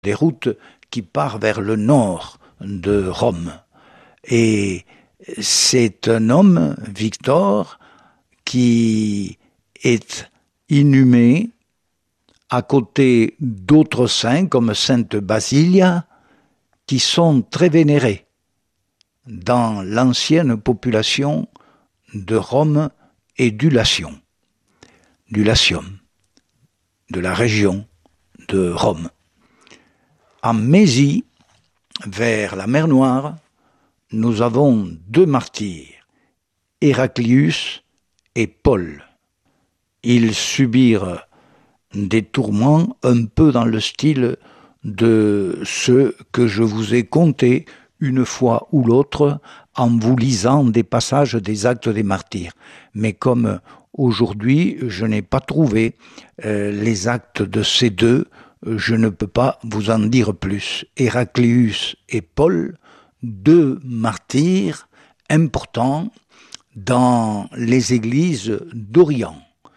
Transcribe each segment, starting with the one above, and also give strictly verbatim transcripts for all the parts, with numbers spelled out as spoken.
des routes qui partent vers le nord de Rome. Et c'est un homme, Victor, qui est inhumé à côté d'autres saints comme Sainte Basilia, qui sont très vénérés dans l'ancienne population de Rome et du Latium, du Latium, de la région de Rome. En Mésie, vers la mer Noire, nous avons deux martyrs, Héraclius et Paul. Ils subirent des tourments un peu dans le style de ceux que je vous ai contés une fois ou l'autre en vous lisant des passages des Actes des Martyrs. Mais comme aujourd'hui je n'ai pas trouvé euh, les actes de ces deux, je ne peux pas vous en dire plus. Héraclius et Paul, deux martyrs importants dans les églises d'Orient.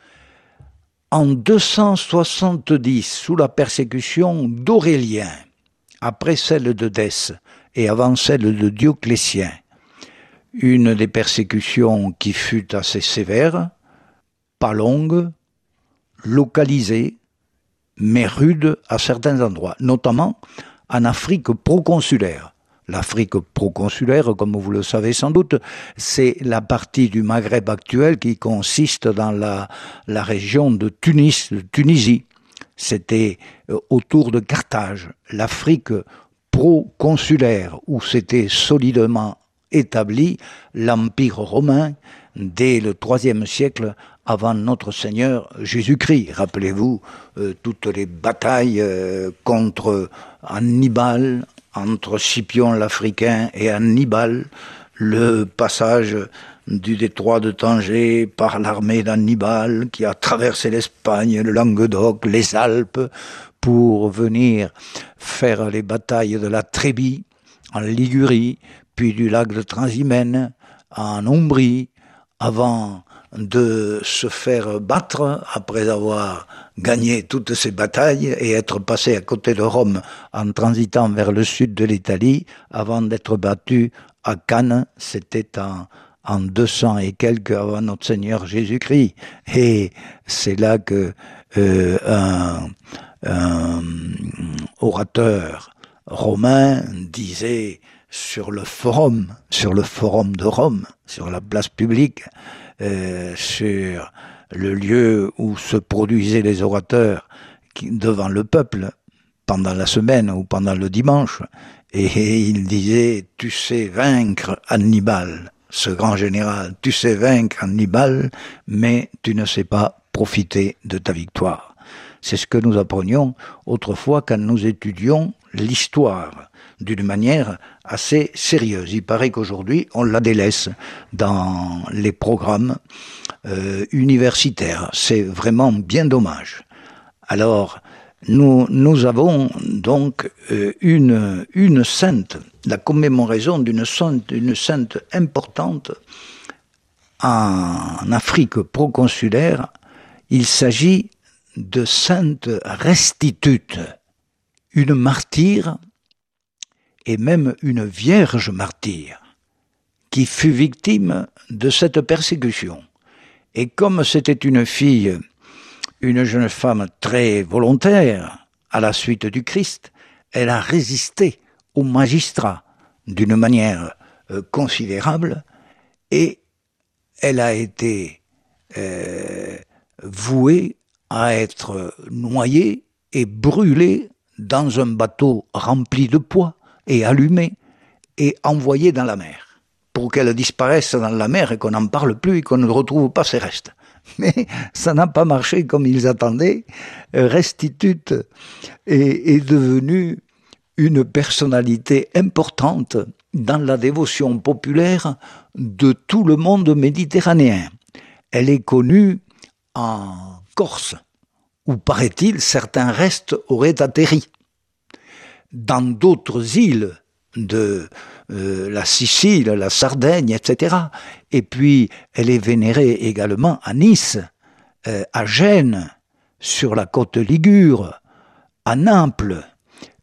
En deux cent soixante-dix, sous la persécution d'Aurélien, après celle de Dèce et avant celle de Dioclétien, une des persécutions qui fut assez sévère, pas longue, localisée, mais rude à certains endroits, notamment en Afrique proconsulaire. L'Afrique proconsulaire, comme vous le savez sans doute, c'est la partie du Maghreb actuel qui consiste dans la, la région de Tunis, de Tunisie. C'était autour de Carthage, l'Afrique proconsulaire, où s'était solidement établi l'Empire romain dès le troisième siècle avant notre Seigneur Jésus-Christ. Rappelez-vous euh, toutes les batailles euh, contre Hannibal, entre Scipion l'Africain et Hannibal, le passage du détroit de Tanger par l'armée d'Hannibal qui a traversé l'Espagne, le Languedoc, les Alpes pour venir faire les batailles de la Trébie en Ligurie, puis du lac de Transimène en Ombrie, avant de se faire battre après avoir gagné toutes ces batailles et être passé à côté de Rome en transitant vers le sud de l'Italie avant d'être battu à Cannes, c'était en, en deux cents et quelques avant notre Seigneur Jésus-Christ. Et c'est là que euh, un, un orateur romain disait sur le forum, sur le forum de Rome, sur la place publique, Euh, sur le lieu où se produisaient les orateurs qui, devant le peuple pendant la semaine ou pendant le dimanche, et, et il disait « Tu sais vaincre Hannibal, ce grand général, tu sais vaincre Hannibal, mais tu ne sais pas profiter de ta victoire. » C'est ce que nous apprenions autrefois quand nous étudions l'histoire d'une manière assez sérieuse. Il paraît qu'aujourd'hui, on la délaisse dans les programmes euh, universitaires. C'est vraiment bien dommage. Alors, nous, nous avons donc euh, une, une sainte, la commémoration d'une sainte, une sainte importante en Afrique proconsulaire. Il s'agit de sainte Restitute, une martyre et même une vierge martyre qui fut victime de cette persécution. Et comme c'était une fille, une jeune femme très volontaire à la suite du Christ, elle a résisté aux magistrats d'une manière euh, considérable et elle a été euh, vouée à être noyée et brûlée dans un bateau rempli de pois et allumée et envoyée dans la mer pour qu'elle disparaisse dans la mer et qu'on n'en parle plus et qu'on ne retrouve pas ses restes. Mais ça n'a pas marché comme ils attendaient. Restitute est, est devenue une personnalité importante dans la dévotion populaire de tout le monde méditerranéen. Elle est connue en Corse, où, paraît-il, certains restes auraient atterri. Dans d'autres îles de euh, la Sicile, la Sardaigne, et cetera. Et puis, elle est vénérée également à Nice, euh, à Gênes, sur la côte Ligure, à Naples,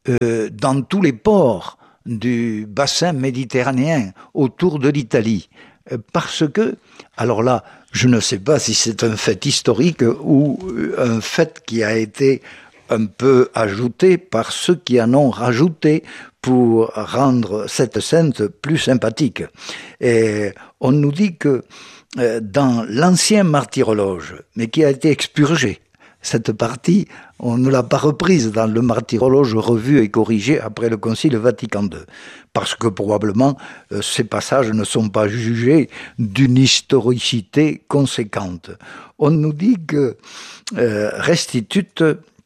euh, dans tous les ports du bassin méditerranéen autour de l'Italie. Parce que, alors là, je ne sais pas si c'est un fait historique ou un fait qui a été un peu ajouté par ceux qui en ont rajouté pour rendre cette sainte plus sympathique. Et on nous dit que dans l'ancien martyrologe, mais qui a été expurgé, cette partie, on ne l'a pas reprise dans le martyrologe revu et corrigé après le Concile Vatican deux, parce que probablement euh, ces passages ne sont pas jugés d'une historicité conséquente. On nous dit que euh, Restitute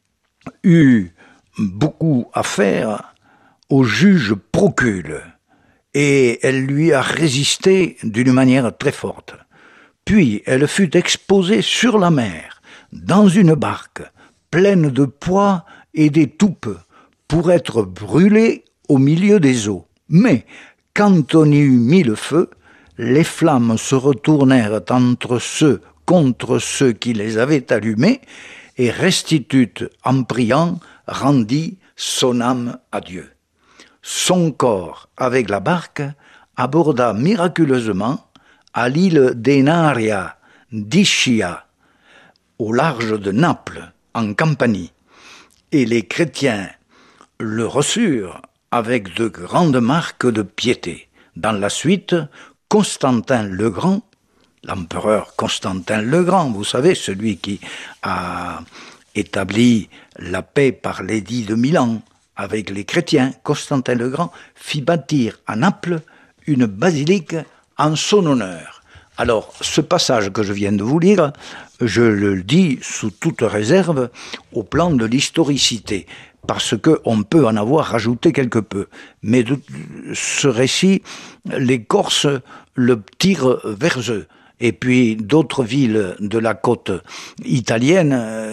eut beaucoup à faire au juge Procule, et elle lui a résisté d'une manière très forte. Puis elle fut exposée sur la mer, dans une barque pleine de pois et d'étoupes pour être brûlée au milieu des eaux. Mais quand on y eut mis le feu, les flammes se retournèrent entre ceux contre ceux qui les avaient allumées, et Restitute, en priant, rendit son âme à Dieu. Son corps, avec la barque, aborda miraculeusement à l'île d'Enaria d'Ischia, au large de Naples, en Campanie, et les chrétiens le reçurent avec de grandes marques de piété. Dans la suite, Constantin le Grand, l'empereur Constantin le Grand, vous savez, celui qui a établi la paix par l'édit de Milan avec les chrétiens, Constantin le Grand fit bâtir à Naples une basilique en son honneur. Alors, ce passage que je viens de vous lire, je le dis sous toute réserve au plan de l'historicité, parce qu'on peut en avoir rajouté quelque peu. Mais de ce récit, les Corses le tirent vers eux. Et puis d'autres villes de la côte italienne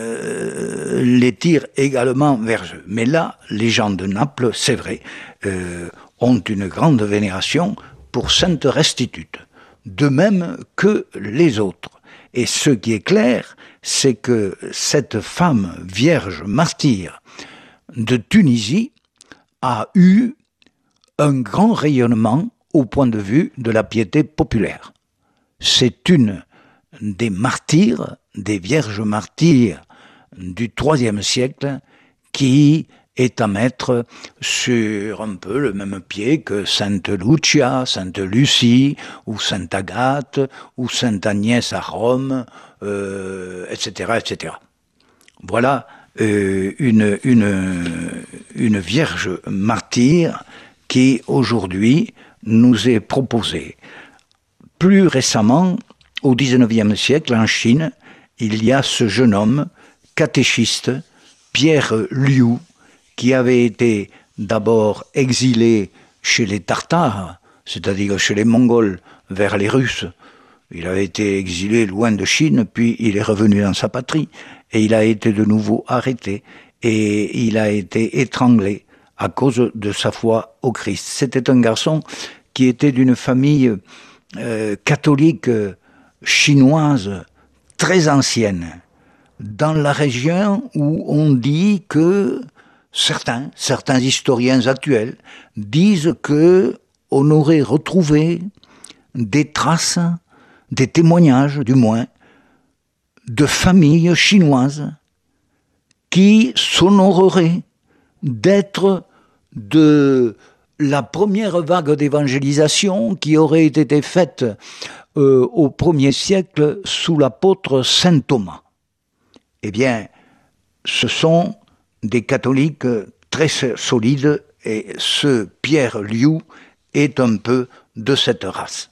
euh, les tirent également vers eux. Mais là, les gens de Naples, c'est vrai, euh, ont une grande vénération pour Sainte Restitute, de même que les autres. Et ce qui est clair, c'est que cette femme vierge martyre de Tunisie a eu un grand rayonnement au point de vue de la piété populaire. C'est une des martyrs, des vierges martyrs du troisième siècle qui est à mettre sur un peu le même pied que Sainte Lucia, Sainte Lucie, ou Sainte Agathe, ou Sainte Agnès à Rome, euh, et cetera, et cetera. Voilà euh, une, une, une vierge martyre qui, aujourd'hui, nous est proposée. Plus récemment, au dix-neuvième siècle, en Chine, il y a ce jeune homme, catéchiste, Pierre Liu, qui avait été d'abord exilé chez les Tartares, c'est-à-dire chez les Mongols, vers les Russes. Il avait été exilé loin de Chine, puis il est revenu dans sa patrie, et il a été de nouveau arrêté, et il a été étranglé à cause de sa foi au Christ. C'était un garçon qui était d'une famille euh, catholique euh, chinoise très ancienne, dans la région où on dit que certains, certains historiens actuels disent que on aurait retrouvé des traces, des témoignages du moins, de familles chinoises qui s'honoreraient d'être de la première vague d'évangélisation qui aurait été faite euh, au premier siècle sous l'apôtre saint Thomas. Eh bien, ce sont des catholiques très solides et ce Pierre Liu est un peu de cette race.